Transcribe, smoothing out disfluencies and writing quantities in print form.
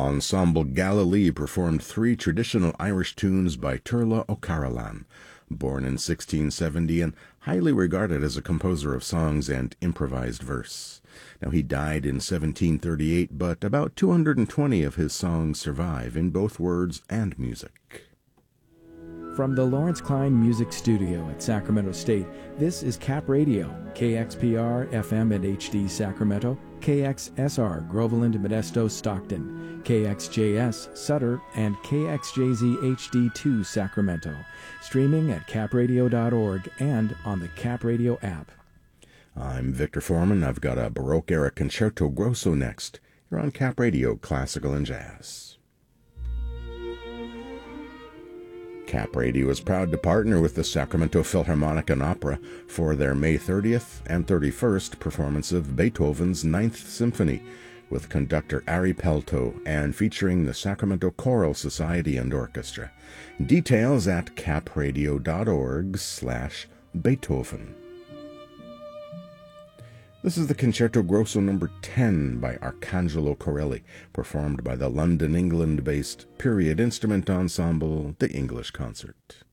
Ensemble Galilee performed three traditional Irish tunes by Turla O'Carolan, born in 1670 and highly regarded as a composer of songs and improvised verse. Now, he died in 1738, but about 220 of his songs survive in both words and music. From the Lawrence Klein Music Studio at Sacramento State, this is Cap Radio, KXPR FM and HD Sacramento, KXSR Groveland, Modesto, Stockton, KXJS Sutter, and KXJZ HD2 Sacramento. Streaming at capradio.org and on the Cap Radio app. I'm Victor Foreman. I've got a Baroque-era Concerto Grosso next. You're on Cap Radio, Classical and Jazz. Cap Radio is proud to partner with the Sacramento Philharmonic and Opera for their May 30th and 31st performance of Beethoven's Ninth Symphony with conductor Ari Pelto and featuring the Sacramento Choral Society and Orchestra. Details at capradio.org/Beethoven. This is the Concerto Grosso No. 10 by Arcangelo Corelli, performed by the London, England-based period instrument ensemble, the English Concert.